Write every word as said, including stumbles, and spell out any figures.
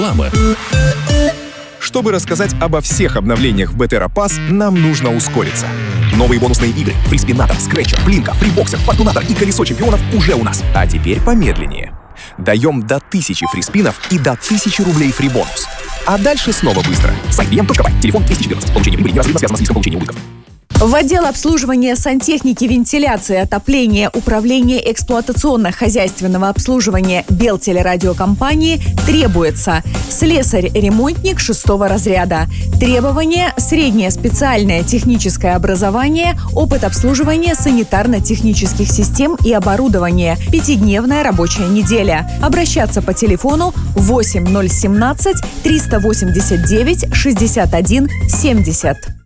Реклама. Чтобы рассказать обо всех обновлениях в Бетера Pass, нам нужно ускориться. Новые бонусные игры фриспинатор, скретчер, блинка, фрибоксер, фортунатор и колесо чемпионов уже у нас. А теперь помедленнее. Даем до тысячи фриспинов и до тысячи рублей фрибонус. А дальше снова быстро. сайт би эм точка бай, телефон двести четырнадцать. Получение прибыли неразрывно связано с риском получения убытков. В отдел обслуживания сантехники, вентиляции, отопления, управления эксплуатационно-хозяйственного обслуживания Белтелерадиокомпании требуется слесарь-ремонтник шестого разряда. Требования: среднее специальное техническое образование, опыт обслуживания санитарно-технических систем и оборудования, пятидневная рабочая неделя. Обращаться по телефону восемь ноль семнадцать триста восемьдесят девять шестьдесят один семьдесят.